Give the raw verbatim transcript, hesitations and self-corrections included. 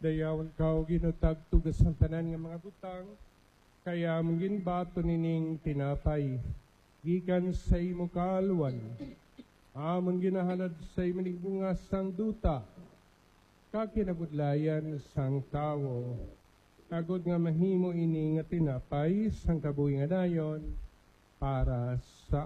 dayawan kao ginutag tugas ang tanan nga mga butang, kaya mungin bato nining tinapay, gikan sa imo kaalwan, amon ginahalad sa imo bunga sang duta, kakinabudlayan sang tawo, kagod nga mahimo ini nga tinapay sang kabuhi nga dayon, para sa